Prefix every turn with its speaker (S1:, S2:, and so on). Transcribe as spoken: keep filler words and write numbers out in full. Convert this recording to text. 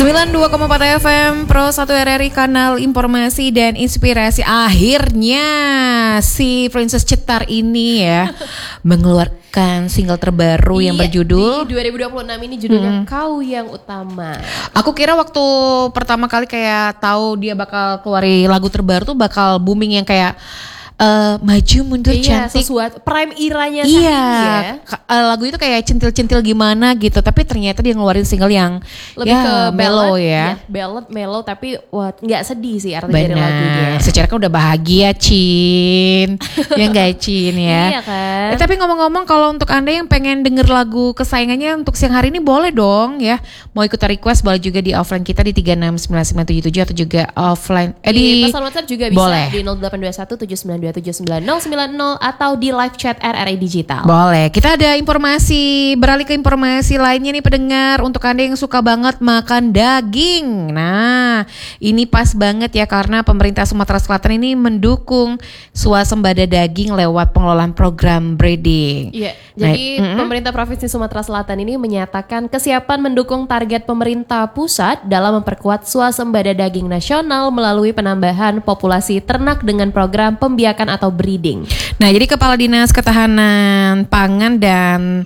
S1: sembilan puluh dua koma empat F M Pro satu R R I, kanal informasi dan inspirasi. Akhirnya si Princess Cetar ini ya mengeluarkan single terbaru yang
S2: iya,
S1: berjudul
S2: di dua ribu dua puluh enam ini judulnya hmm. Kau Yang Utama.
S1: Aku kira waktu pertama kali kayak tahu dia bakal keluarin lagu terbaru tuh bakal booming yang kayak Uh, maju mundur
S2: iya,
S1: cantik,
S2: sesuatu prime iranya
S1: iya,
S2: ya.
S1: Uh, lagu itu kayak centil-centil gimana gitu, tapi ternyata dia ngeluarin single yang
S2: lebih
S1: ya,
S2: ke
S1: mellow
S2: ya,
S1: ya,
S2: ballad mellow tapi wah nggak sedih sih arti dari lagunya.
S1: Secara kan udah bahagia, Cin, ya nggak Cin ya.
S2: Iya kan.
S1: Eh, tapi ngomong-ngomong, kalau untuk Anda yang pengen denger lagu kesayangannya untuk siang hari ini boleh dong ya. Mau ikut request boleh juga di offline kita di tiga enam sembilan sembilan tujuh tujuh atau juga offline eh,
S2: di,
S1: di
S2: pesan WhatsApp juga bisa
S1: boleh.
S2: Di nol delapan dua satu tujuh sembilan dua tujuh sembilan nol sembilan nol atau di live chat R R I Digital.
S1: Boleh. Kita ada informasi, beralih ke informasi lainnya nih pendengar. Untuk Anda yang suka banget makan daging, nah ini pas banget ya, karena pemerintah Sumatera Selatan ini mendukung swasembada daging lewat pengelolaan program breeding.
S2: Iya,
S1: nah,
S2: jadi
S1: mm-hmm.
S2: pemerintah Provinsi Sumatera Selatan ini menyatakan kesiapan mendukung target pemerintah pusat dalam memperkuat swasembada daging nasional melalui penambahan populasi ternak dengan program pembiakan atau breeding.
S1: Nah, jadi Kepala Dinas Ketahanan Pangan dan